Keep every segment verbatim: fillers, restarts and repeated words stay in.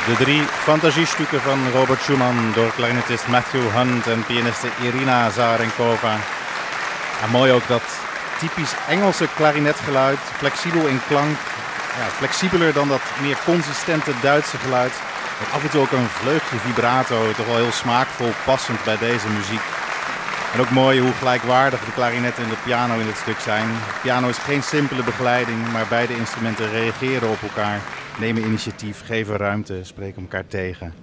De drie fantasiestukken van Robert Schumann door klarinetist Matthew Hunt en pianiste Irina Zarenkova. En mooi ook dat typisch Engelse klarinetgeluid, flexibel in klank, ja, flexibeler dan dat meer consistente Duitse geluid. Met af en toe ook een vleugje vibrato, toch wel heel smaakvol passend bij deze muziek. En ook mooi hoe gelijkwaardig de klarinet en de piano in dit stuk zijn. De piano is geen simpele begeleiding, maar beide instrumenten reageren op elkaar, nemen initiatief, geven ruimte, spreken elkaar tegen.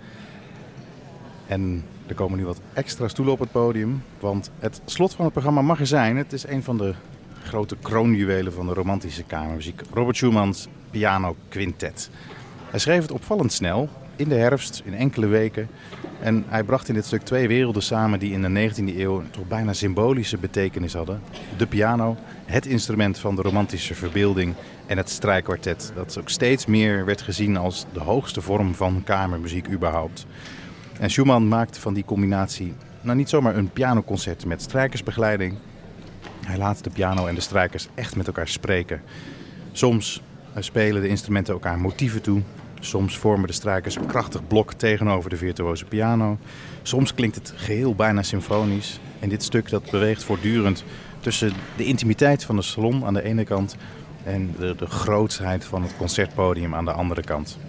En er komen nu wat extra stoelen op het podium, want het slot van het programma mag er zijn. Het is een van de grote kroonjuwelen van de romantische kamermuziek. Robert Schumann's Piano Quintet. Hij schreef het opvallend snel, in de herfst, in enkele weken. En hij bracht in dit stuk twee werelden samen die in de negentiende eeuw toch bijna symbolische betekenis hadden. De piano, het instrument van de romantische verbeelding, en het strijkkwartet, dat ook steeds meer werd gezien als de hoogste vorm van kamermuziek überhaupt. En Schumann maakte van die combinatie nou niet zomaar een pianoconcert met strijkersbegeleiding. Hij laat de piano en de strijkers echt met elkaar spreken. Soms spelen de instrumenten elkaar motieven toe. Soms vormen de strijkers een krachtig blok tegenover de virtuoze piano. Soms klinkt het geheel bijna symfonisch. En dit stuk dat beweegt voortdurend tussen de intimiteit van de salon aan de ene kant en de, de grootsheid van het concertpodium aan de andere kant.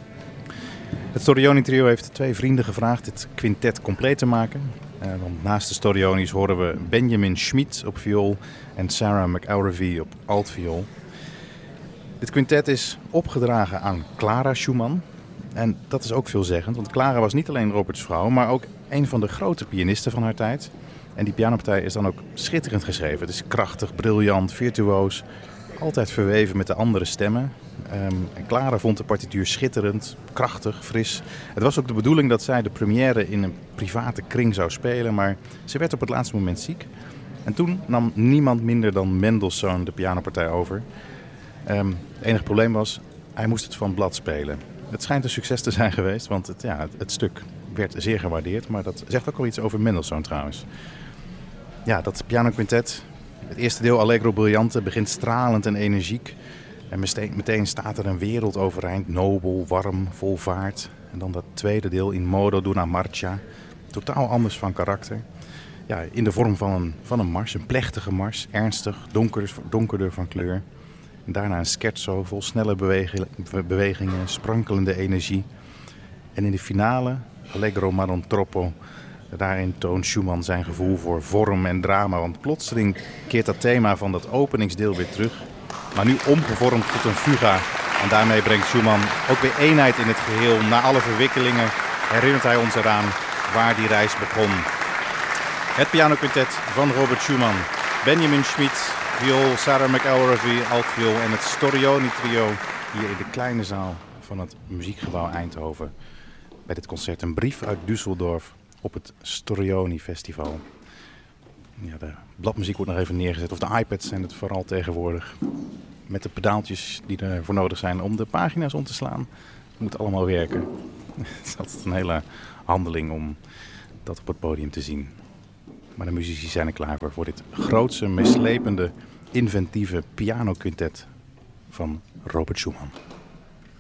Het Storioni Trio heeft twee vrienden gevraagd dit quintet compleet te maken. Uh, want naast de Storionis horen we Benjamin Schmid op viool en Sarah McElravy op altviool. Dit quintet is opgedragen aan Clara Schumann. En dat is ook veelzeggend, want Clara was niet alleen Roberts vrouw, maar ook een van de grote pianisten van haar tijd. En die pianopartij is dan ook schitterend geschreven. Het is krachtig, briljant, virtuoos, altijd verweven met de andere stemmen. Um, en Clara vond de partituur schitterend, krachtig, fris. Het was ook de bedoeling dat zij de première in een private kring zou spelen, maar ze werd op het laatste moment ziek. En toen nam niemand minder dan Mendelssohn de pianopartij over. Um, het enige probleem was, hij moest het van blad spelen. Het schijnt een succes te zijn geweest, want het, ja, het, het stuk werd zeer gewaardeerd. Maar dat zegt ook wel iets over Mendelssohn trouwens. Ja, dat pianoquintet, het eerste deel Allegro Brillante, begint stralend en energiek. En meteen staat er een wereld overeind, nobel, warm, vol vaart. En dan dat tweede deel in modo d'una marcia, totaal anders van karakter. Ja, in de vorm van een, van een mars, een plechtige mars, ernstig, donker, donkerder van kleur. En daarna een scherzo vol snelle bewegingen, bewegingen, sprankelende energie. En in de finale, Allegro ma non troppo, daarin toont Schumann zijn gevoel voor vorm en drama. Want plotseling keert dat thema van dat openingsdeel weer terug, maar nu omgevormd tot een fuga. En daarmee brengt Schumann ook weer eenheid in het geheel. Na alle verwikkelingen herinnert hij ons eraan waar die reis begon. Het pianoquintet van Robert Schumann. Benjamin Schmid, viool, Sarah McElravy, altviool en het Storioni Trio hier in de kleine zaal van het Muziekgebouw Eindhoven. Bij dit concert een brief uit Düsseldorf op het Storioni Festival. Ja, de bladmuziek wordt nog even neergezet, of de iPads zijn het vooral tegenwoordig. Met de pedaaltjes die ervoor nodig zijn om de pagina's om te slaan. Het moet allemaal werken. Het is altijd een hele handeling om dat op het podium te zien. Maar de muzici zijn er klaar voor, voor dit grootse, meeslepende, inventieve pianoquintet van Robert Schumann.